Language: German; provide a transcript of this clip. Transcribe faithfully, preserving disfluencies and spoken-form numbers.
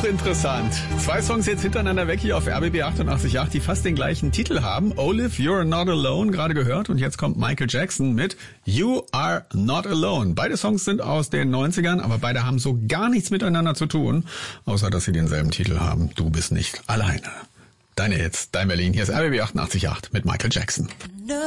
Hochinteressant. Zwei Songs jetzt hintereinander weg hier auf R B B achtundachtzig Komma acht, die fast den gleichen Titel haben. Olive, You're Not Alone, gerade gehört. Und jetzt kommt Michael Jackson mit You Are Not Alone. Beide Songs sind aus den neunzigern, aber beide haben so gar nichts miteinander zu tun, außer dass sie denselben Titel haben. Du bist nicht alleine. Deine Hits, dein Berlin. Hier ist R B B achtundachtzig Komma acht mit Michael Jackson.